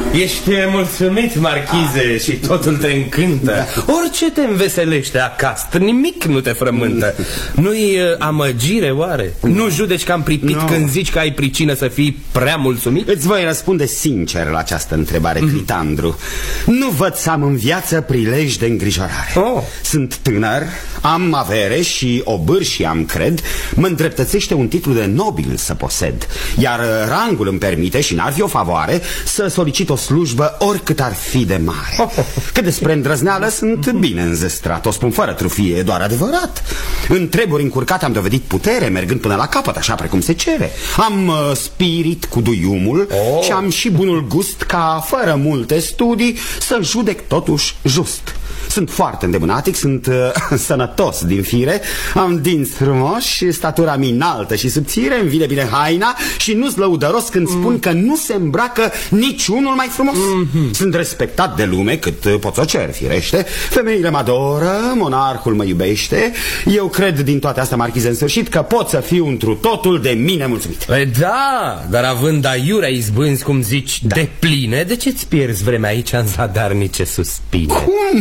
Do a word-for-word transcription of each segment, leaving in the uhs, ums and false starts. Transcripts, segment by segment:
Ești mulțumit, marchize, și totul te încântă. Orice te înveselește acasă, nimic nu te frământă. Nu-i amăgire, oare? Nu judeci că am pripit no. când zici că ai pricină să fii prea mulțumit? Îți voi răspunde sincer la această întrebare, mm. Clitandru. Nu văd să am în viață prilej de îngrijorare. oh. Sunt tânăr, am avere și obârși am, cred. Mă îndreptățește un titlu de nobil să posed, iar rangul îmi permite, și n-ar fi o favoare, să solicit o slujbă oricât ar fi de mare. Cât despre îndrăzneală, sunt bine înzestrat. O spun fără trufie, e doar adevărat. În treburi încurcate am dovedit putere, mergând până la capăt, așa precum se cere. Am uh, spirit cu duiumul oh. și am și bunul gust ca, fără multe studii, să judec totuși just. Sunt foarte îndemânatic, sunt uh, sănătos din fire, am dinți frumoși, statura mi înaltă și subțire, îmi vine bine haina și nu-s lăudăros când spun mm. că nu se îmbracă niciunul mai frumos. Mm-hmm. Sunt respectat de lume cât uh, pot să o cer, firește. Femeile mă adoră, monarhul mă iubește. Eu cred din toate astea, marchize, în sfârșit, că pot să fiu întru totul de mine mulțumit. E, da, dar având aiurea izbânzi, cum zici, da. de pline, de ce-ți pierzi vremea aici în zadarnice suspine? Cum?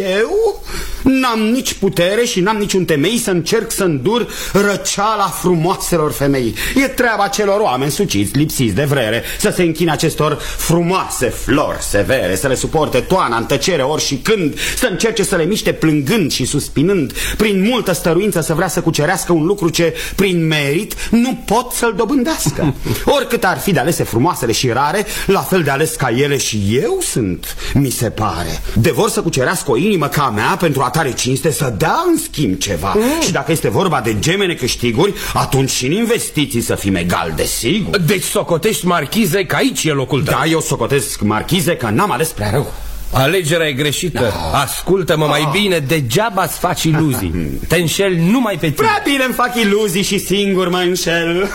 Eu? N-am nici putere și n-am niciun temei să încerc să îndur răceala frumoaselor femei. E treaba celor oameni suciți, lipsiți de vrere, să se închine acestor frumoase flori severe, să le suporte toana în tăcere ori și când, să încerce să le miște plângând și suspinând, prin multă stăruință să vrea să cucerească un lucru ce, prin merit, nu pot să-l dobândească. Oricât ar fi de alese frumoasele și rare, la fel de ales ca ele și eu sunt, mi se pare. De vor să cucerească o inimă ca a mea pentru a tare cinste, să dea în schimb ceva. mm. Și dacă este vorba de gemene câștiguri, atunci și în investiții să fim egal, desigur. Deci socotești, marchize, că aici e locul tău. Da, eu socotesc, marchize, că n-am ales prea rău. Alegerea e greșită. no. Ascultă-mă oh. mai bine, degeaba-ți faci iluzii. Te înșel numai pe tine. Prea bine îmi fac iluzii și singur mă înșel.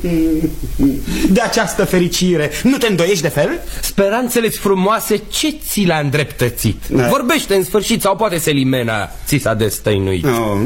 De această fericire nu te îndoiești de fel? Speranțele-ți frumoase, ce ți le-a îndreptățit? da. Vorbește în sfârșit, sau poate Selimena ți s-a destăinuit. oh.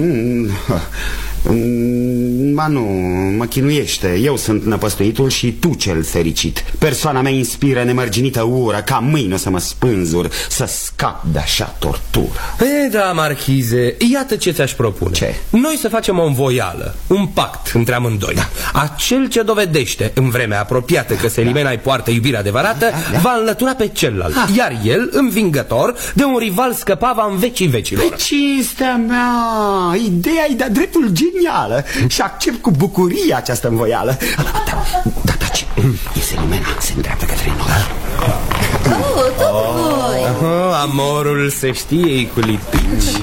Ba nu, mă chinuiește. Eu sunt năpăstuitul și tu cel fericit. Persoana mea inspiră nemărginită ură, ca mâine o să mă spânzur, să scap de așa tortură. E, da, marchize, iată ce ți-aș propune. Ce? Noi să facem o învoială, un pact între amândoi. da. Acel ce dovedește în vremea apropiată că Selimena îi poartă iubirea adevărată, da, da. va înlătura pe celălalt, ha. iar el, învingător, de un rival scăpa va în vecii vecilor. Pe cinstea mea, ideea e de-a dreptul genială și accept cu bucurie această învoială. Da, da, da, ce? E Selimena, se îndreaptă către noi. Oh, tot voi. oh, Amorul se știe cu lipici.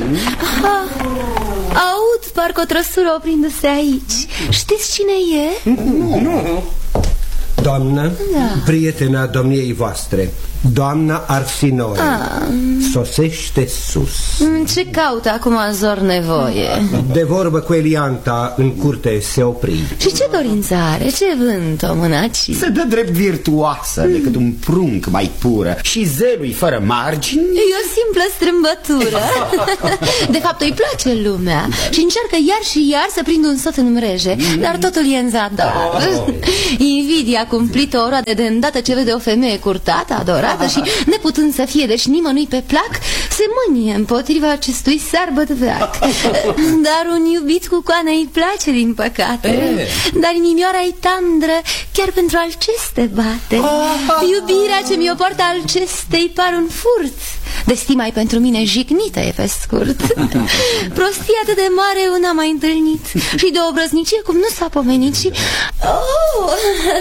Aud parcă o trăsură oprindu-se aici. Știți cine e? Nu, nu. Doamnă, da. prietena domniei voastre, doamna Arsinoe, ah. sosește sus. Ce caută acum zor nevoie? De vorbă cu Elianta în curte se opri. Și ce dorință are? Ce vânt o mânaci? Se dă drept virtuoasă, mm. decât un prunc mai pură și zelui fără margini. E o simplă strâmbătură. De fapt îi place lumea și încearcă iar și iar să prindă un soț în mreje, mm. dar totul e în zadar. oh. Invidia cumplită o roade de îndată ce vede o femeie curtată, adorată și neputând să fie deci nimănui pe plac, se mânie împotriva acestui sar bătveac. Dar un iubit cu coană îi place, din păcate. e. Dar inimioara-i tandră, chiar pentru alceste bate. Iubirea ce mi-o poartă alcestei par un furt, de stima-i pentru mine jignită e pe scurt. Prostie atât de mare eu n-am mai întâlnit și de o brăznicie cum nu s-a pomenit. Și... oh!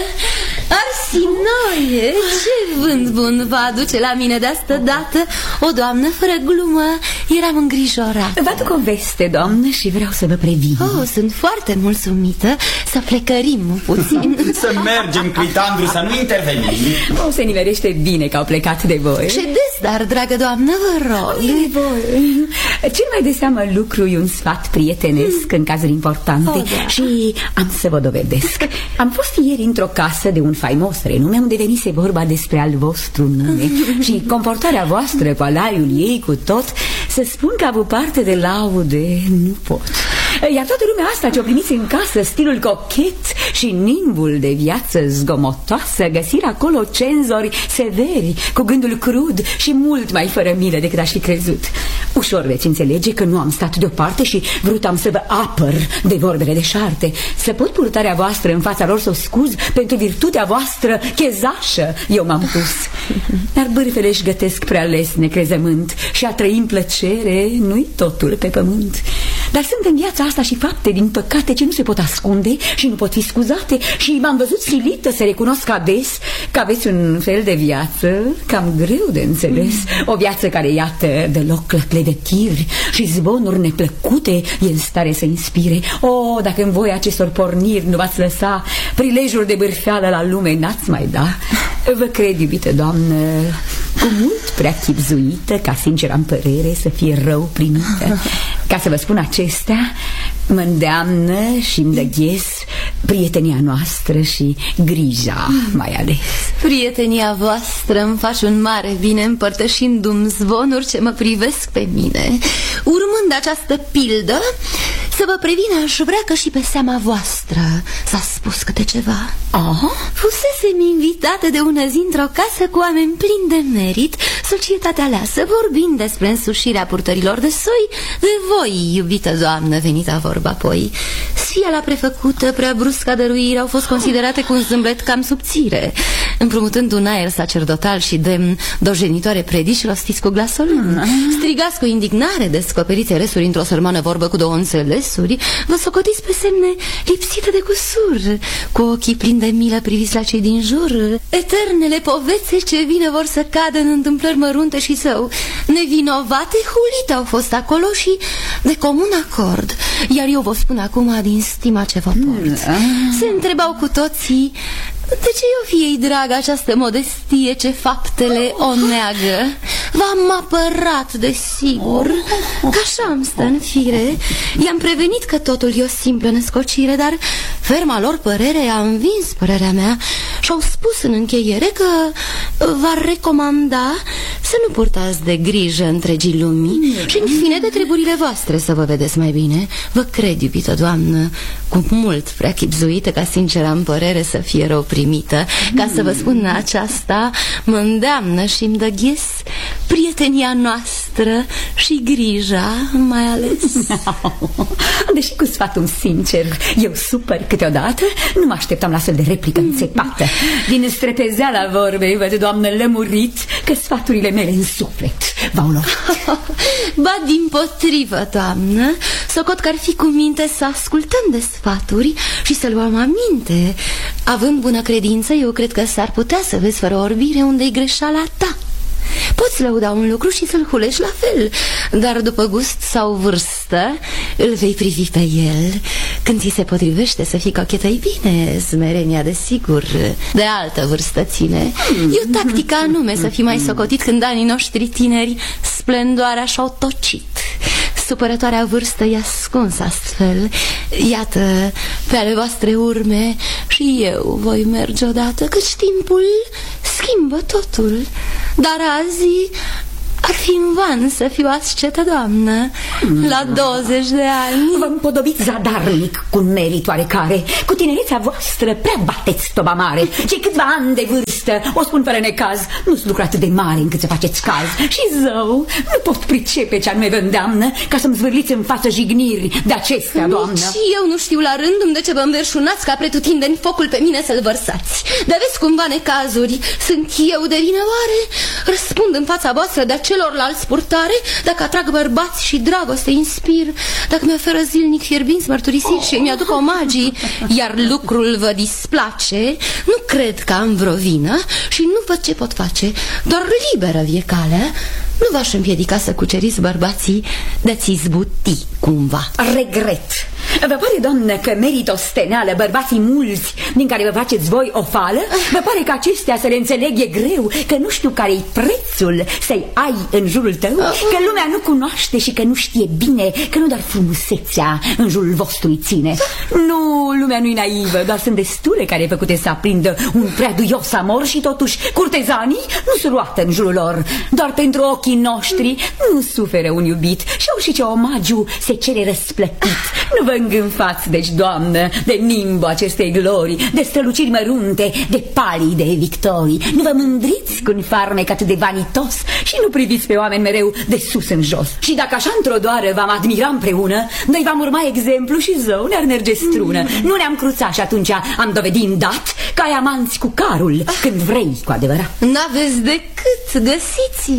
Arsinoe, ce vânt bun va aduce la mine de asta dată? O doamnă, fără glumă, eram îngrijorată. Vă aduc o veste, doamnă, și vreau să vă previn. Oh, sunt foarte mulțumită. Să plecărim puțin. Să mergem, Clitandru, să nu intervenim. O, se nimerește bine că au plecat de voi. Ședeți, dar, dragă doamnă, vă rog. De voi. Cel mai de seamă lucru e un sfat prietenesc în cazuri importante. oh, da. Și am să vă dovedesc. Am fost ieri într-o casă de un faimos renume, unde venise vorba despre al vostru nume și comportarea voastră cu alaiul ei, cu tot, să spun că a avut parte de laude nu pot. Iar toată lumea asta ce-o primiți în casă, stilul cochet și nimbul de viață zgomotoasă, găsiră acolo cenzori severi, cu gândul crud și mult mai fără milă decât aș fi crezut. Ușor veți înțelege că nu am stat deoparte și vrut am să vă apăr de vorbele deșarte, să pot purtarea voastră în fața lor să o scuz pentru virtutea voastră chezașă, eu m-am pus. Dar bârfele își gătesc prea lesne crezământ și a trăi în plăcere nu-i totul pe pământ. Dar sunt în viața asta și fapte din păcate ce nu se pot ascunde și nu pot fi scuzate și m-am văzut silită să recunosc ades că aveți un fel de viață cam greu de înțeles. O viață care, iată, deloc la clevetiri și zvonuri neplăcute e în stare să inspire. O, dacă în voi acestor porniri nu v-ați lăsa, prilejuri de bârfeală la lume n-ați mai da. Vă cred, iubită doamnă, cu mult prea chipzuită, ca sincer am părere să fie rău primită. Ca să vă spun acestea, mă îndeamnă și îmi dăghes prietenia noastră și grija mai ales. Prietenia voastră îmi face un mare bine, împărtășindu-mi zvonuri ce mă privesc pe mine. Urmând această pildă, să vă previn, aș vrea că și pe seama voastră s-a spus câte ceva. Oh? Fusesem invitată de ună zi într-o casă cu oameni plini de merit, societatea aleasă, vorbind despre însușirea purtărilor de soi, de voi, iubită doamnă, venita vorba apoi. Sfia la prefăcută, prea brusca dăruire au fost considerate cu un zâmbet cam subțire, împrumutând un aer sacerdotal și demn, dojenitoare predici rostiți cu glasul lung. Strigați cu indignare, descoperiți eresuri într-o sărmană vorbă cu două înțelesuri, vă socotiți pe semne lipsite de cusur, cu ochii plini de milă priviți la cei din jur. Eternele povețe ce vine vor să cadă în întâmplări mărunte și său. Nevinovate hulite au fost acolo și de comun acord. Iar eu vă spun acum din stima ce vă port. Se întrebau cu toții: de ce eu fie-i dragă această modestie ce faptele o neagă? V-am apărat, desigur, că așa îmi stă în fire. I-am prevenit că totul e o simplă nescocire, dar ferma lor părere a învins părerea mea și-au spus în încheiere că v-ar recomanda să nu purtați de grijă întregii lumii și, în fine, de treburile voastre să vă vedeți mai bine. Vă cred, iubită doamnă, cu mult prea chipzuită, ca sincer am părere să fie rău primită. Ca să vă spun aceasta, mă îndeamnă și îmi dă ghes prietenia noastră și grija mai ales. Deși cu sfatul sincer eu supăr câteodată, nu mă așteptam la astfel de replică înțepată. Din strepezeala vorbei văd, doamnă, lămurit că sfaturile mele în suflet v-au lovit. Ba dimpotrivă, doamnă, socot că ar fi cu minte să ascultăm de sfaturi și să luăm aminte. Având bună credință, eu cred că s-ar putea să vezi fără orbire unde-i greșeala ta. Poți lăuda un lucru și să-l hulești la fel, dar după gust sau vârstă îl vei privi pe el. Când ți se potrivește să fii cochetă-i bine, smerenia desigur de altă vârstă ține. E o tactică anume să fii mai socotit când anii noștri tineri splendoarea și-au tocit. Supărătoarea vârstă e ascuns astfel. Iată, pe ale voastre urme și eu voi merge odată, căci timpul schimbă totul. Dar azi ar fi în van să fiu ascetă, doamnă, la douăzeci de ani. Vă împodobiți zadarnic cu merit oarecare. Cu tinerețea voastră prea bateți toba mare. Cei câțiva ani de vârstă, o spun fără necaz, nu-s lucru atât de mare încât să faceți caz. Și zău, nu pot pricepe ce anume vă îndeamnă ca să-mi zvârliți în față jigniri de acestea, doamnă. Nici eu nu știu la rândul de ce vă înverșunați ca pretutindeni focul pe mine să-l vărsați. De aveți cumva necazuri. Sunt eu de vină oare? Răspund în fața voastră de celorlalți purtare, dacă atrag bărbați și dragoste inspir, dacă mi-oferă zilnic fierbinți mărturisiri și mi-aduc omagii, iar lucrul vă displace, nu cred că am vreo vină și nu văd ce pot face. Doar liberă vie calea. Nu v-aș împiedica să cuceriți bărbații de-ați izbuti cumva. Regret. Vă pare, doamnă, că merită o steneală bărbații mulți din care vă faceți voi o fală? Vă pare că acestea să le înțeleg e greu, că nu știu care-i prețul să-i ai în jurul tău, că lumea nu cunoaște și că nu știe bine, că nu doar frumusețea în jurul vostru îi ține. Nu, lumea nu-i naivă, doar sunt destule care făcute să aprindă un prea duios amor și totuși curtezanii nu se roată în jurul lor. Doar pentru ochii noștri nu suferă un iubit și orice omagiu se cere răsplătit. Nu vă îngânfați, deci, doamnă, de nimbul acestei glorii, de străluciri mărunte, de palii de victorii. Nu vă mândriți cu un farmec atât de vanitos și nu priviți pe oameni mereu de sus în jos. Și dacă așa într-o doară v-am admira împreună, noi v-am urma exemplu și zău ne-ar merge strună. Nu ne-am cruțat și atunci am dovedit îndată că ai amanți cu carul, când vrei cu adevărat. N-aveți decât, găsiți.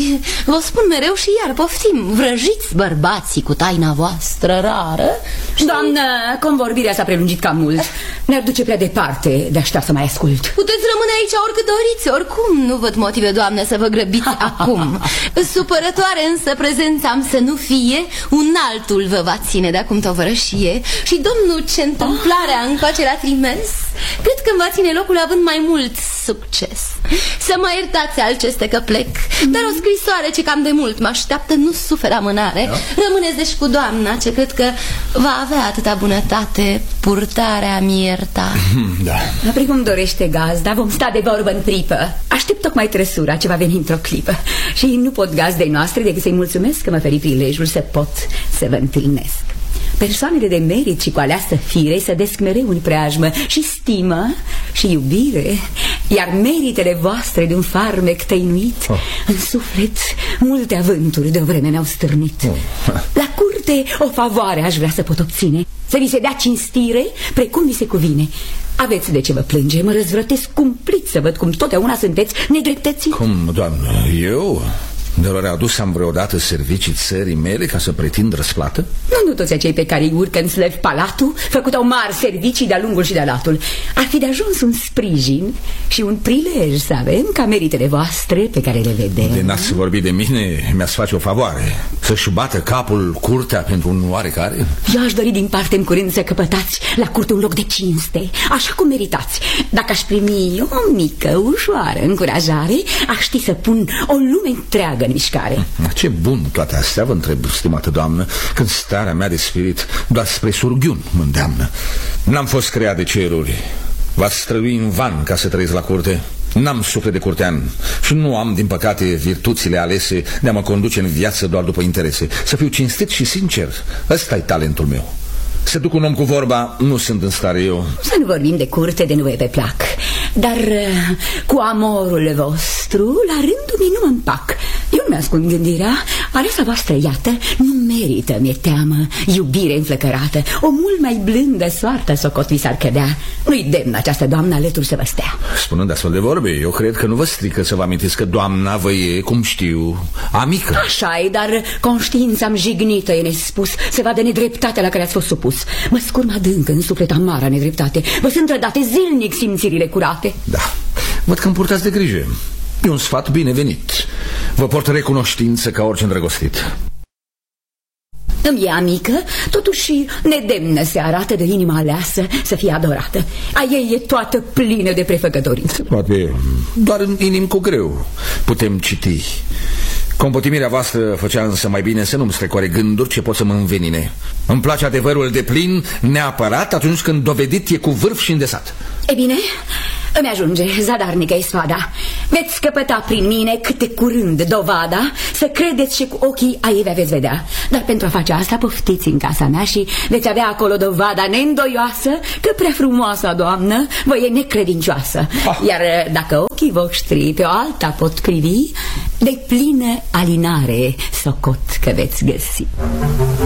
Vă spun mereu și iar poftim, vrăjiți bărbații cu taina voastră rară și... Doamnă, convorbirea s-a prelungit cam mult. Ne-ar duce prea departe de aștia să mai ascult. Puteți rămâne aici oricât doriți. Oricum nu văd motive, doamne, să vă grăbiți acum. Supărătoare însă prezența am să nu fie. Un altul vă va ține de acum tovărășie. Și domnul ce întâmplarea încoace l-a trimis, cred că îmi va ține locul având mai mult succes. Să mă iertați, Alceste, că plec, dar o scrisoare ce cam de mult mă așteaptă nu suferă amânare. Da? Rămâneți deci cu doamna, ce cred că va avea atâta bunătate purtarea mi ierta. Da. Precum dorește gazda, vom sta de vorbă în pripă. Aștept tocmai trăsura ce va veni într-o clipă. Și nu pot gazdei noastre decât să-i mulțumesc că mă feri prilejul să pot să vă întâlnesc. Persoanele de merit și cu aleasă fire sădesc mereu în preajmă și stimă și iubire, iar meritele voastre de un farmec tăinuit oh. în suflet multe avânturi de o vreme mi-au stârnit. Oh. La curte o favoare aș vrea să pot obține, să vi se dea cinstire precum vi se cuvine. Aveți de ce vă plânge, mă răzvrătesc cumplit să văd cum totdeauna sunteți nedreptății. Cum, doamnă, eu... De lor adus am vreodată servicii țării mele ca să pretind răsplată? Nu, nu toți acei pe care îi urcă în slăvi palatul făcut-au mari servicii de-a lungul și de-a latul. Ar fi de ajuns un sprijin și un prilej să avem ca meritele voastre pe care le vedem. De n-ați vorbit de mine, mi-ați face o favoare, să-și bată capul curtea pentru un oarecare? Eu aș dori din parte în curând să căpătați la curte un loc de cinste, așa cum meritați. Dacă aș primi o mică, ușoară încurajare, aș ști să pun o lume întreagă în mișcare. Ce bun toate astea, vă întreb, stimată doamnă, când starea mea de spirit doar spre surghiun mă îndeamnă. N-am fost creat de ceruri, v-ați strădui în van ca să trăiesc la curte. N-am suflet de curtean și nu am, din păcate, virtuțile alese de a mă conduce în viață doar după interese. Să fiu cinstit și sincer, ăsta e talentul meu. Să duc un om cu vorba, nu sunt în stare eu. Să nu vorbim de curte de nevoie pe plac, dar cu amorul vostru, la rândul meu nu mă împac. Eu nu mi-ascund gândirea, aleasa voastră, iată, nu merită, mi-e teamă, iubire înflăcărată. O mult mai blândă soartă socot vi s-ar cădea. Nu-i demn această doamnă alături să vă stea. Spunând astfel de vorbe, eu cred că nu vă strică să vă amintiți că doamna vă e, cum știu, amică. Așa-i, dar conștiința-mi jignită e nespus să vadă nedreptatea la care ați fost supus. Mă scurm adânc în suflet amara nedreptate. Vă sunt trădate zilnic simțirile curate. Da, văd că îmi purtați de grijă. E un sfat binevenit. Vă port recunoștință ca orice îndrăgostit. Îmi e amică, totuși nedemnă se arată de inima aleasă să fie adorată. A ei e toată plină de prefăcătorii. Poate doar în inim cu greu putem citi. Compătimirea voastră făcea însă mai bine să nu-mi strecoare gânduri ce pot să mă învenine. Îmi place adevărul de plin, neapărat atunci când dovedit e cu vârf și îndesat. E bine, îmi ajunge, zadarnică e sfada. Veți căpăta prin mine câte curând dovada să credeți și cu ochii a ei veți vedea. Dar pentru a face asta poftiți în casa mea și veți avea acolo dovada neîndoioasă că prea frumoasa doamnă vă e necredincioasă. Ah. Iar dacă ochii voștri pe o alta pot privi, de plină alinare socot că veți găsi.